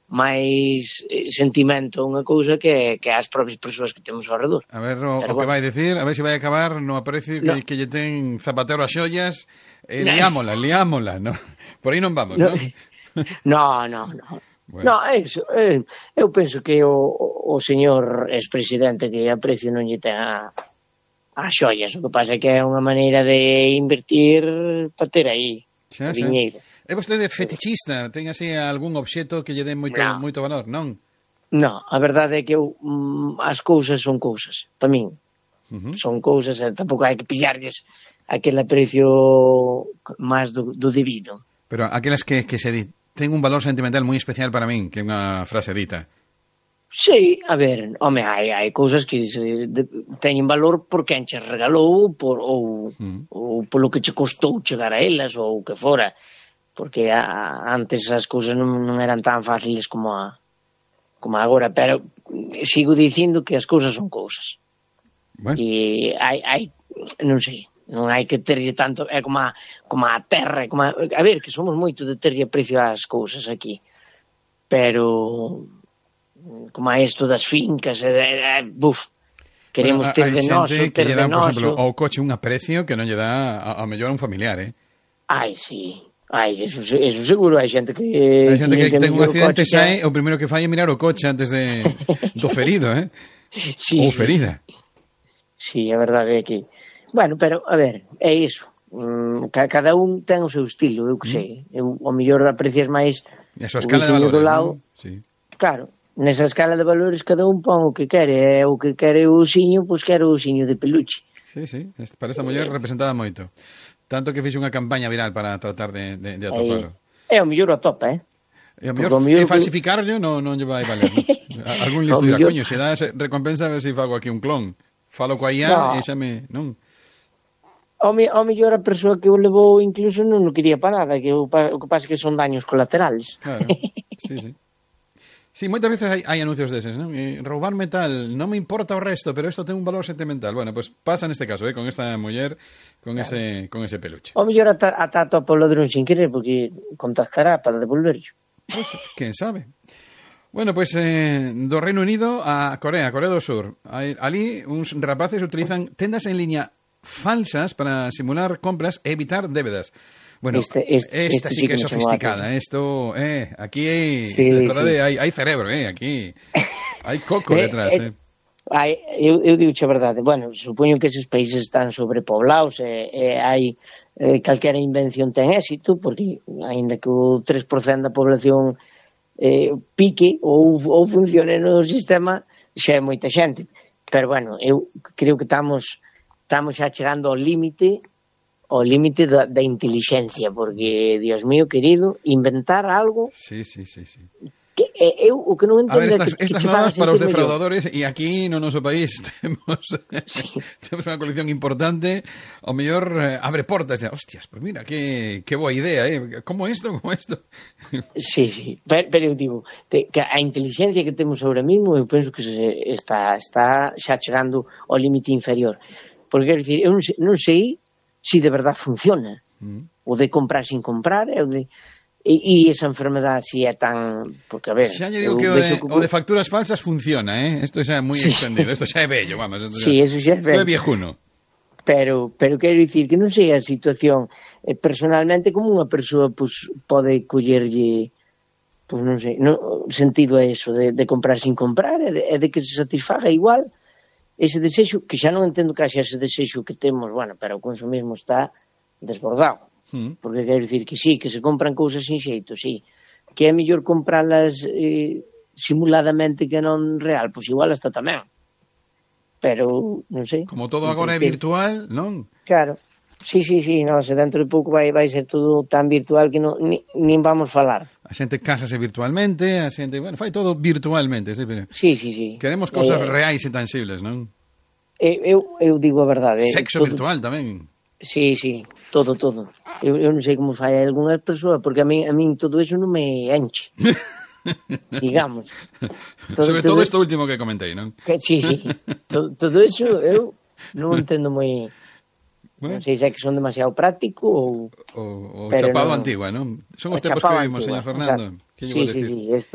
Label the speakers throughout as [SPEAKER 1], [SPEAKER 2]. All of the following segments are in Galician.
[SPEAKER 1] máis sentimento a unha cousa que as propias persoas que temos ao redor.
[SPEAKER 2] A ver o que vai dicir, a ver se vai acabar no aprecio que lle ten Zapatero a xollas, liámola, no? Por aí non vamos, non?
[SPEAKER 1] No. Bueno. No, eso, eu penso que o señor expresidente que aprecio non lle ten as xollas, o que pasa é que é unha maneira de invertir para ter aí diñeiro.
[SPEAKER 2] É vostede fetichista? Ten así algún obxeto que lle den moito valor, non?
[SPEAKER 1] No, a verdade é que as cousas son cousas, para min. Son cousas, tampouco hai que pillarlles aquel aprecio máis do debido.
[SPEAKER 2] Pero aquelas que se ten un valor sentimental moi especial para min, que é unha frase dita.
[SPEAKER 1] Sí, a ver, home, hai cousas que teñen valor por quen che regalou ou polo que che costou chegar a elas ou o que fora, porque antes as cousas non eran tan fáciles como agora, pero sigo dicindo que as cousas son cousas. Bueno. E hai non sei, non hai que terlle tanto, é como a terra, a ver, que somos moito de terlle aprecio ás cousas aquí, pero como a isto das fincas, queremos ter de noso, ter de noso. Por
[SPEAKER 2] exemplo, ao coche un aprecio que non lle dá a mellor a un familiar,
[SPEAKER 1] Ai, sí. Eso seguro, hai xente que
[SPEAKER 2] ten un accidente e sae, o primeiro que fai é mirar o coche antes do ferido,
[SPEAKER 1] Sí,
[SPEAKER 2] ou ferida.
[SPEAKER 1] Sí, a verdade é que... Bueno, pero, a ver, é iso. Cada un ten o seu estilo, eu que sei. O mellor aprecias máis
[SPEAKER 2] o escala de valores,
[SPEAKER 1] do lado.
[SPEAKER 2] Sí.
[SPEAKER 1] Claro, nesa escala de valores cada un pon o que quere. O que quere o osiño, pois quere o osiño de peluche.
[SPEAKER 2] Sí. Para esta muller representaba moito. Tanto que fixe unha campaña viral para tratar de atopalo.
[SPEAKER 1] É o mellor atopa,
[SPEAKER 2] E o mellor falsificarlo non lle vai valer, non? Algún listo dirá, coño, se dá recompensa a ver se fago aquí un clon. Falo coa IA e xa me... non?
[SPEAKER 1] Ao mellor a persoa que o levou incluso non o quería para nada, que o que pasa é que son daños colaterales.
[SPEAKER 2] Claro, sí. Sí, moitas veces hai anuncios deses, non? Roubar metal, non me importa o resto, pero isto ten un valor sentimental. Bueno, pues pasa neste caso, con esta muller, con ese peluche.
[SPEAKER 1] O mellor ata atopa o ladrón sin querer, porque contactará para devolverlo.
[SPEAKER 2] Pues, quen sabe. Bueno, pues do Reino Unido a Corea do Sur. Ali uns rapaces utilizan tendas en liña falsas para simular compras e evitar débedas. Bueno, esta sí que é sofisticada. Esto, aquí hai cerebro, aquí hai coco detrás.
[SPEAKER 1] Eu digo a verdade. Bueno, supoño que eses países están sobrepoblados e hai calquera invención ten éxito, porque aínda que o 3% da población pique ou funcione no sistema, xa é moita xente. Pero bueno, eu creo que estamos xa chegando ao límite da inteligencia, porque, Dios mío querido, inventar algo...
[SPEAKER 2] Sí.
[SPEAKER 1] Que eu o que non entendo
[SPEAKER 2] é que estas normas para os defraudadores, e aquí no noso país temos unha colección importante, o mellor abre portas, hostias, pues mira, que boa idea, como isto?
[SPEAKER 1] Sí, pero eu digo que a inteligencia que temos ahora mismo, eu penso que está xa chegando ao límite inferior, porque quero dicir, eu non sei se de verdad funciona, o de comprar sin comprar, e esa enfermedade si é tan... Porque, a ver...
[SPEAKER 2] Xa lle digo que o de facturas falsas funciona, Isto xa é moi extendido, isto xa é bello, vamos.
[SPEAKER 1] Eso xa é bello.
[SPEAKER 2] Isto é viejuno.
[SPEAKER 1] Pero quero dicir que non sei a situación personalmente como unha persoa pode collerlle non sei, sentido a eso de comprar sin comprar e de que se satisfaga igual ese desexo, que xa non entendo que haxa ese desexo que temos, bueno, pero o consumismo está desbordado. Porque quero dicir que sí, que se compran cousas sin xeito, sí, que é mellor compralas simuladamente que non real, pois igual hasta tamén, pero non sei,
[SPEAKER 2] como todo agora é virtual, non?
[SPEAKER 1] Claro, sí, non, se dentro de pouco vai ser todo tan virtual que nin vamos falar.
[SPEAKER 2] A xente cásase virtualmente, a xente, bueno, fai todo virtualmente, pero
[SPEAKER 1] sí.
[SPEAKER 2] Queremos cousas reais e tangibles, non?
[SPEAKER 1] Eu digo a verdade.
[SPEAKER 2] Sexo virtual tamén.
[SPEAKER 1] Sí, todo. Eu non sei como fai algunha persoa, porque a min todo eso non me enche. Digamos.
[SPEAKER 2] Sobre todo isto último que comentei, non?
[SPEAKER 1] Sí. Todo eso eu non entendo moi... Non sei se é que son demasiado práctico ou
[SPEAKER 2] chapado antigua, non? Son os tempos que vivimos, señor Fernando.
[SPEAKER 1] Sí, isto...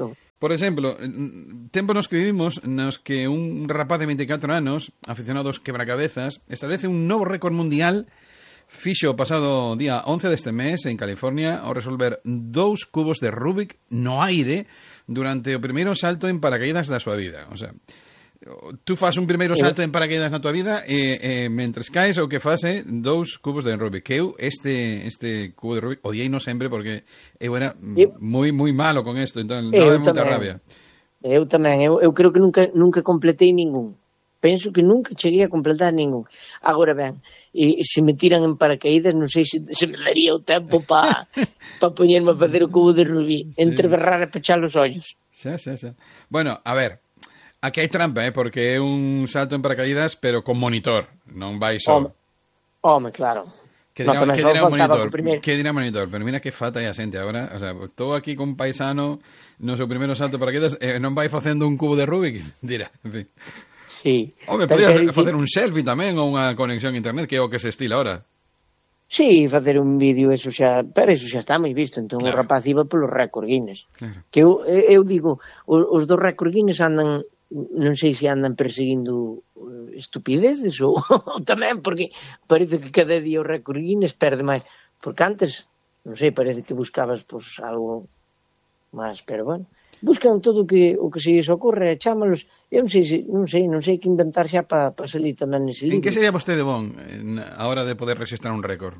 [SPEAKER 2] Por exemplo, tempo nos que vivimos nos que un rapaz de 24 anos, aficionado aos quebracabezas, establece un novo récord mundial fixo o pasado día 11 deste mes en California ao resolver 2 cubos de Rubik no aire durante o primeiro salto en paracaídas da súa vida. O sea, tú fas un primeiro salto en paracaídas na tua vida e mentres caes o que fas é 2 cubos de Rubik. Que eu este cubo de Rubik odiei no sempre porque eu era moi malo con isto, entón daba moita rabia.
[SPEAKER 1] Eu tamén, eu creo que nunca completei ningún. Penso que nunca cheguei a completar ningún. Agora ben, se me tiran en paracaídas, non sei se me daría o tempo para poñerme a facer o cubo de Rubí, entre berrar e pechar os ollos.
[SPEAKER 2] Xa. Bueno, a ver, aquí hai trampa, porque é un salto en paracaídas, pero con monitor, non vai só.
[SPEAKER 1] Home, claro.
[SPEAKER 2] Que dirá un monitor? Pero mira que falta a xente agora. O sea, estou aquí con un paisano no seu primeiro salto en paracaídas e non vai facendo un cubo de Rubik, dirá, en fin.
[SPEAKER 1] Sí.
[SPEAKER 2] Home, podías facer un selfie tamén ou unha conexión a internet, que é o que se estila ahora.
[SPEAKER 1] Sí, facer un vídeo, pero eso xa está moi visto. Entón claro. O rapaz iba polo récord Guinness. Claro. Que eu digo, os dos récord Guinness andan, non sei se andan perseguindo estupideces ou tamén, porque parece que cada día o récord Guinness perde máis. Porque antes, non sei, parece que buscabas pues, algo máis, pero bueno. Buscan todo o que se lles ocorre, chámalos. Eu non sei que inventar xa para salir tamén nese libro.
[SPEAKER 2] En que sería vostede bon a hora de poder registrar un récord?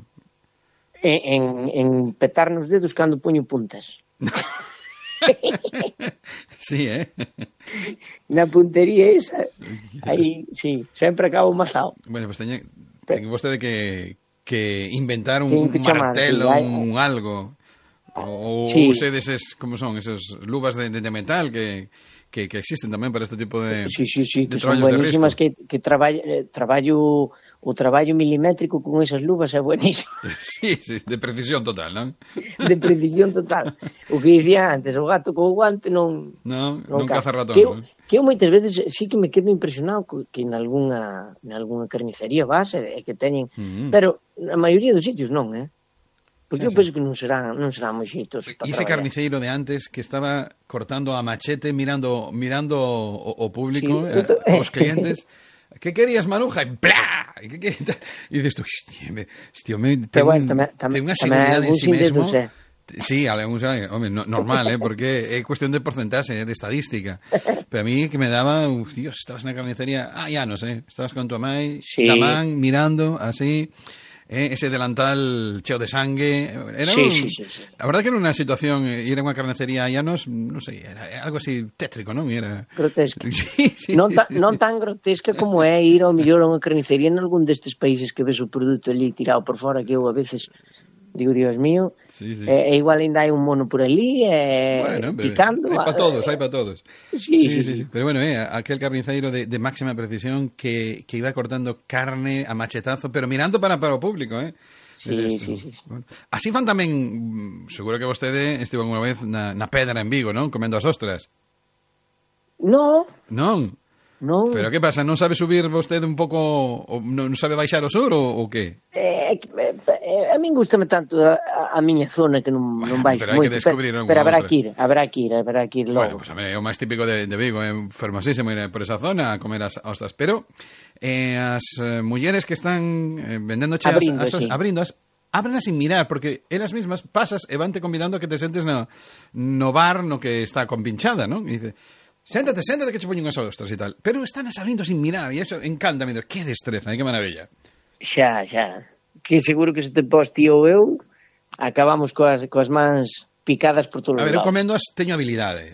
[SPEAKER 1] En petar nos dedos cando poño puntas.
[SPEAKER 2] Sí,
[SPEAKER 1] Na puntería esa, aí, sí, sempre acabo mazao.
[SPEAKER 2] Bueno, pues ten vostede que inventar un martelo, un algo... Ou use deses, como son, esas luvas de metal que existen tamén para este tipo de
[SPEAKER 1] Sí, que son buenísimas, que traballo milimétrico con esas luvas é buenísimo.
[SPEAKER 2] Sí, de precisión total, non?
[SPEAKER 1] De precisión total. O que dicía antes, o gato co guante non
[SPEAKER 2] caza ratón.
[SPEAKER 1] Que eu moitas veces sí que me quedo impresionado que en algunha carnicería base que teñen, pero na maioría dos sitios non, Porque eu penso que non será moi xeitoso para
[SPEAKER 2] ese carniceiro de antes que estaba cortando a machete mirando o público, os clientes. ¿Qué querías, Maruja? Y ¡plá! Y dices tú, hostia, ten unha seguridade en sí mesmo. Sí, algúns, home, normal, porque é cuestión de porcentaxe, de estadística. Pero a mí que me daba, Dios, estabas na carnicería, ya no sé, estabas con tu amai, da man, mirando, así... ese delantal cheo de sangue era
[SPEAKER 1] sí.
[SPEAKER 2] A verdad que era unha situación ir a unha carnicería a Llanos, non sei, era algo así tétrico, non? Era
[SPEAKER 1] grotesca. Sí. Non tan grotesca como é ir ao mellor a unha carnicería en algún destes países que ves o produto ali tirado por fora, que eu a veces digo, Dios mío,
[SPEAKER 2] sí.
[SPEAKER 1] Igual ainda hai un mono por ali bueno, picando.
[SPEAKER 2] Hai para todos.
[SPEAKER 1] Sí.
[SPEAKER 2] Pero bueno, aquel carniceiro de máxima precisión que iba cortando carne a machetazo, pero mirando para o público,
[SPEAKER 1] Sí.
[SPEAKER 2] Bueno, así fan tamén, seguro que vostede estivo unha vez na Pedra en Vigo, non? Comendo as ostras.
[SPEAKER 1] Non.
[SPEAKER 2] Pero que pasa, non sabe subir vostede un pouco, non sabe baixar o sur ou que?
[SPEAKER 1] A min gustame tanto a miña zona que non baixo
[SPEAKER 2] moito. Pero
[SPEAKER 1] habrá que ir logo.
[SPEAKER 2] Bueno, pues é o máis típico de Vigo, é fermosísimo ir por esa zona a comer as ostras, pero as mulleres que están vendendo abrindo ábrenas sin mirar, porque elas mismas pasas e vante convidando a que te sentes no bar no que está compinchada, non? E dice... Séntate que che poño unhas ostras e tal. Pero están abrindo sin mirar e eso encántame. Que destreza, que maravilla.
[SPEAKER 1] Xa. Que seguro que se te pos tío ou eu acabamos coas mans picadas por todos os lados.
[SPEAKER 2] A ver, eu comendo teño habilidade.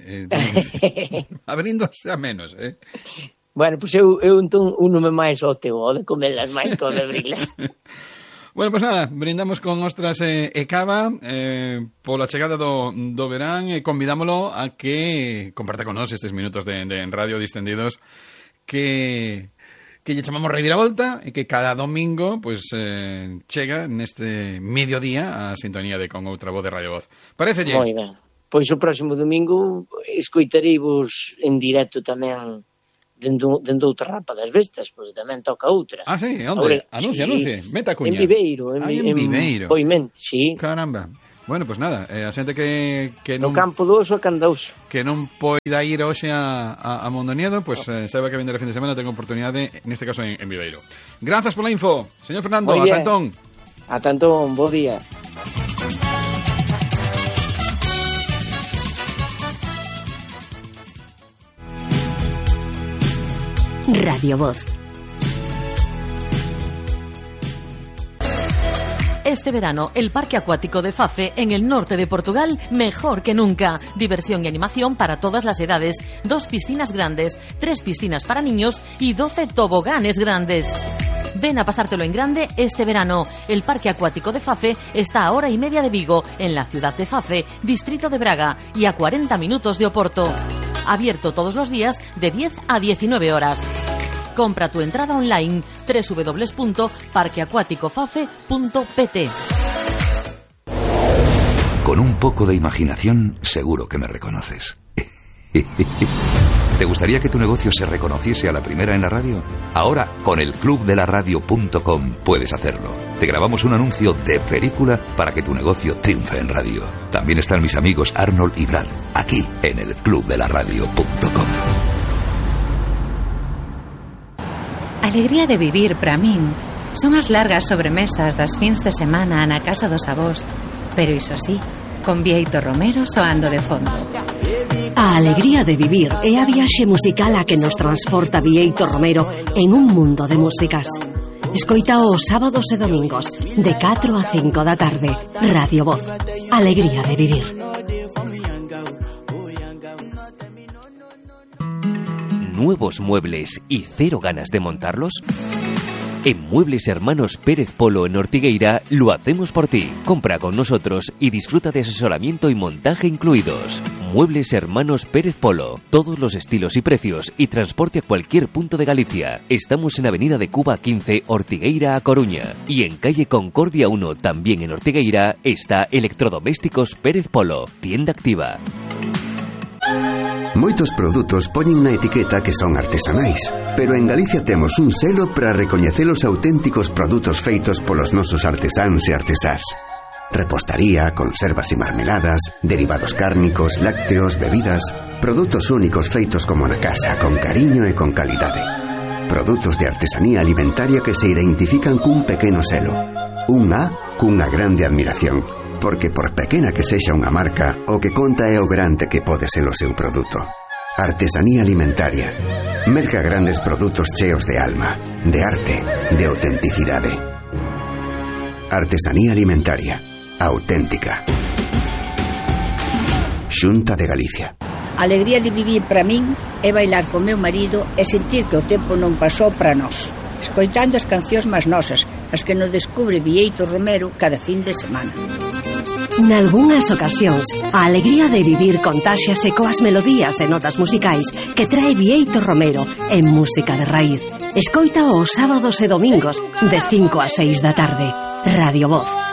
[SPEAKER 2] Abrindo a menos,
[SPEAKER 1] Bueno, pois eu entón unome máis ao teu, de comerlas máis que de abrirlas.
[SPEAKER 2] Bueno, pues nada, brindamos con ostras e cava pola chegada do verán e convidámolo a que comparta con nós estes minutos de Radio Distendidos que lle chamamos Reviravolta e que cada domingo pues chega neste mediodía a sintonía de Con Outra Voz de Radio Voz. Parecelle?
[SPEAKER 1] Moi ben. Pois o próximo domingo escoitareivos en directo tamén dentro outra rapa das bestas, porque tamén toca outra.
[SPEAKER 2] Ah, sí? Onde? Anuncie. Meta cuña.
[SPEAKER 1] En Viveiro.
[SPEAKER 2] En Viveiro.
[SPEAKER 1] Poimente, sí.
[SPEAKER 2] Caramba. Bueno, pues nada, a xente que
[SPEAKER 1] No
[SPEAKER 2] non
[SPEAKER 1] campo do Oso a Candauso.
[SPEAKER 2] que non poida ir hoxe a Mondoñedo, pues saiba que vende el fin de semana tengo oportunidade, neste caso en Viveiro. Grazas pola info, señor Fernando,
[SPEAKER 1] Muy bien.
[SPEAKER 2] ata entón.
[SPEAKER 1] Ata entón, bo día.
[SPEAKER 3] Radio Voz.
[SPEAKER 4] Este verano, el Parque Acuático de Fafe, en el norte de Portugal, mejor que nunca. Diversión y animación para todas las edades. 2 piscinas grandes, 3 piscinas para niños y 12 toboganes grandes. Ven a pasártelo en grande este verano. El Parque Acuático de Fafe está a 1 hora y media de Vigo, en la ciudad de Fafe, distrito de Braga, y a 40 minutos de Oporto. Abierto todos los días de 10 a 19 horas. Compra tu entrada online www.parqueacuaticofafe.pt.
[SPEAKER 5] Con un poco de imaginación, seguro que me reconoces. ¿Te gustaría que tu negocio se reconociese a la primera en la radio? Ahora, con el clubdelaradio.com puedes hacerlo. Te grabamos un anuncio de película para que tu negocio triunfe en radio. También están mis amigos Arnold y Brad, aquí en el clubdelaradio.com.
[SPEAKER 6] Alegría de vivir para min son as largas sobremesas das fins de semana na casa dos avós, pero iso sí, con Bieito Romero soando de fondo.
[SPEAKER 3] A alegría de vivir é a viaxe musical a que nos transporta Bieito Romero en un mundo de músicas. Escoita os sábados e domingos de 4 a 5 da tarde. Radio Voz. Alegría de vivir.
[SPEAKER 7] ¿Nuevos muebles y cero ganas de montarlos? En Muebles Hermanos Pérez Polo en Ortigueira lo hacemos por ti. Compra con nosotros y disfruta de asesoramiento y montaje incluidos. Muebles Hermanos Pérez Polo. Todos los estilos y precios y transporte a cualquier punto de Galicia. Estamos en Avenida de Cuba 15, Ortigueira a Coruña. Y en calle Concordia 1, también en Ortigueira, está Electrodomésticos Pérez Polo. Tienda activa.
[SPEAKER 8] Moitos produtos poñen na etiqueta que son artesanais, pero en Galicia temos un selo para recoñecer os auténticos produtos feitos polos nosos artesáns e artesás. Repostaría, conservas e marmeladas, derivados cárnicos, lácteos, bebidas, produtos únicos feitos como na casa, con cariño e con calidade. Produtos de artesanía alimentaria que se identifican cun pequeno selo. Un A cunha grande admiración. Porque por pequena que sexa unha marca, o que conta é o grande que pode ser o seu produto. Artesanía alimentaria. Merca grandes produtos cheos de alma, de arte, de autenticidade. Artesanía alimentaria. Auténtica. Xunta de Galicia.
[SPEAKER 9] A alegría de vivir para min é bailar con meu marido e sentir que o tempo non pasou para nós, escoitando as cancións máis nosas, as que nos descubre Bieito Romero cada fin de semana.
[SPEAKER 3] Nalgúnas ocasións, a alegría de vivir contáxiase coas melodías e notas musicais que trae Bieito Romero en música de raíz. Escoita os sábados e domingos de 5 a 6 da tarde. Radio Voz.